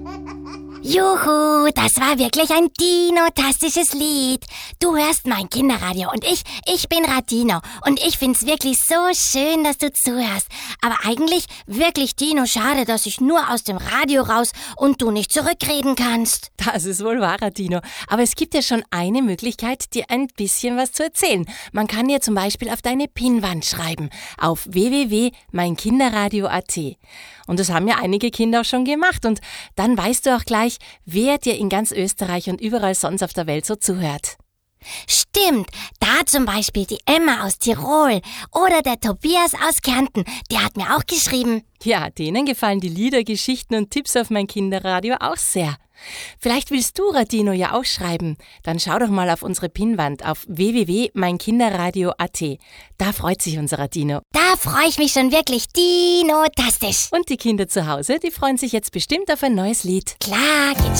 Juhu, das war wirklich ein dino-tastisches Lied. Du hörst mein Kinderradio und ich bin Radino. Und ich find's wirklich so schön, dass du zuhörst. Aber eigentlich wirklich, Dino, schade, dass ich nur aus dem Radio raus und du nicht zurückreden kannst. Das ist wohl wahr, Radino. Aber es gibt ja schon eine Möglichkeit, dir ein bisschen was zu erzählen. Man kann dir zum Beispiel auf deine Pinnwand schreiben, auf www.meinkinderradio.at. Und das haben ja einige Kinder auch schon gemacht. Und dann weißt du auch gleich, wer dir in ganz Österreich und überall sonst auf der Welt so zuhört. Stimmt, da zum Beispiel die Emma aus Tirol oder der Tobias aus Kärnten, der hat mir auch geschrieben. Ja, denen gefallen die Lieder, Geschichten und Tipps auf mein Kinderradio auch sehr. Vielleicht willst du, Radino, ja auch schreiben. Dann schau doch mal auf unsere Pinnwand auf www.meinkinderradio.at. Da freut sich unser Radino. Da freue ich mich schon wirklich dino-tastisch. Und die Kinder zu Hause, die freuen sich jetzt bestimmt auf ein neues Lied. Klar, geht